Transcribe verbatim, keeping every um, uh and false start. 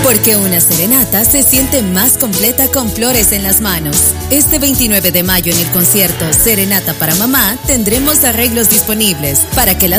Porque una serenata se siente más completa con flores en las manos. Este veintinueve de mayo en el concierto Serenata para Mamá tendremos arreglos disponibles para que las